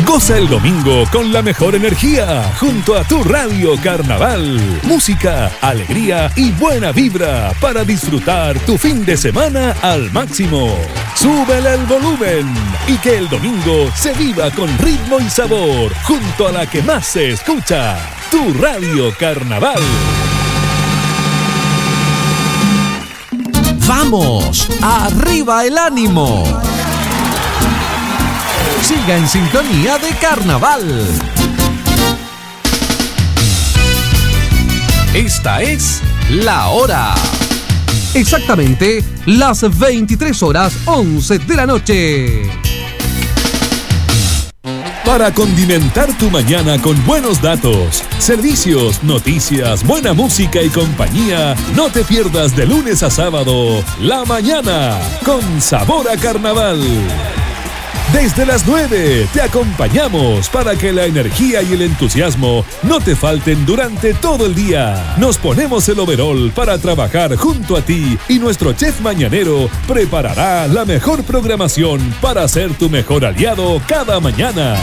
Goza el domingo con la mejor energía junto a tu Radio Carnaval. Música, alegría y buena vibra para disfrutar tu fin de semana al máximo. Súbele el volumen y que el domingo se viva con ritmo y sabor junto a la que más se escucha, tu Radio Carnaval. ¡Vamos! ¡Arriba el ánimo! Siga en sintonía de Carnaval. Esta es la hora. Exactamente las 23:11 de la noche. Para condimentar tu mañana con buenos datos, servicios, noticias, buena música y compañía, no te pierdas de lunes a sábado, La Mañana, con sabor a carnaval. Desde las 9 te acompañamos para que la energía y el entusiasmo no te falten durante todo el día. Nos ponemos el overol para trabajar junto a ti y nuestro chef mañanero preparará la mejor programación para ser tu mejor aliado cada mañana.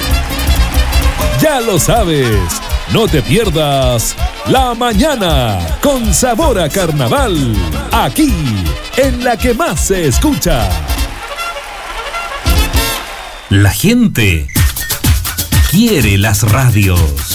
Ya lo sabes, no te pierdas La Mañana con sabor a carnaval, aquí en la que más se escucha. La gente quiere las radios.